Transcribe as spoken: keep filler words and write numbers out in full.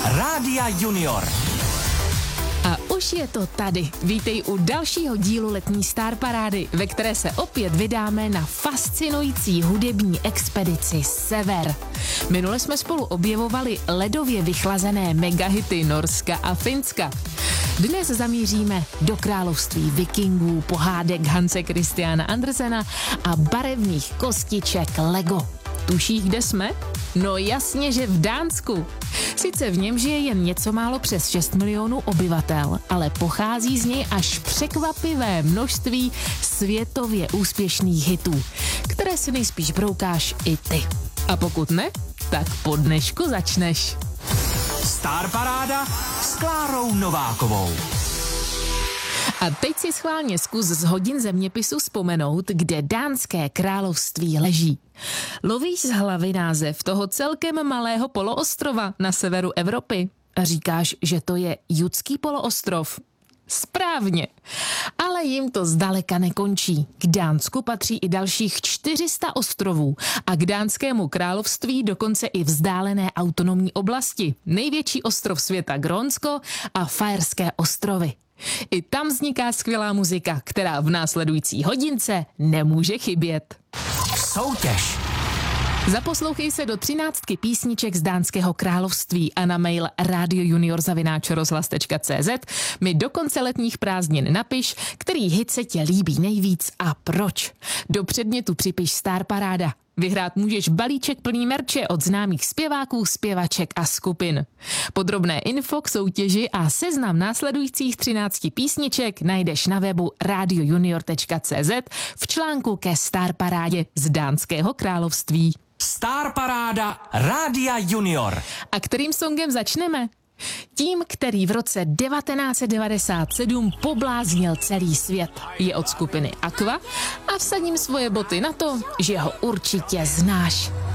Rádia Junior. A už je to tady. Vítej u dalšího dílu letní Star Parády, ve které se opět vydáme na fascinující hudební expedici Sever. Minule jsme spolu objevovali ledově vychlazené megahity Norska a Finska. Dnes zamíříme do království vikingů, pohádek Hanse Christiana Andersena a barevných kostiček Lego. Tušíš, kde jsme? No jasně, že v Dánsku. Sice v něm žije jen něco málo přes šest milionů obyvatel, ale pochází z něj až překvapivé množství světově úspěšných hitů, které si nejspíš broukáš i ty. A pokud ne, tak po dnešku začneš. Star Paráda s Klárou Novákovou. A teď si schválně zkus z hodin zeměpisu vzpomenout, kde dánské království leží. Lovíš z hlavy název toho celkem malého poloostrova na severu Evropy a říkáš, že to je Jutský poloostrov? Správně. Ale jim to zdaleka nekončí. K Dánsku patří i dalších čtyři sta ostrovů a k dánskému království dokonce i vzdálené autonomní oblasti. Největší ostrov světa Grónsko a Faerské ostrovy. I tam vzniká skvělá muzika, která v následující hodince nemůže chybět. Soutěž. Zaposlouchej se do třináctky písniček z dánského království a na mail radiojunior zavináč rozhlas tečka cé zet mi do konce letních prázdnin napiš, který hit se tě líbí nejvíc a proč. Do předmětu připiš Star Paráda. Vyhrát můžeš balíček plný merče od známých zpěváků, zpěvaček a skupin. Podrobné info k soutěži a seznam následujících třinácti písniček najdeš na webu radiojunior tečka cé zet v článku ke Star Parádě z Dánského království. Star Paráda Rádia Junior. A kterým songem začneme? Tím, který v roce devatenáct set devadesát sedm pobláznil celý svět. Je od skupiny Aqua a vsadím svoje boty na to, že ho určitě znáš.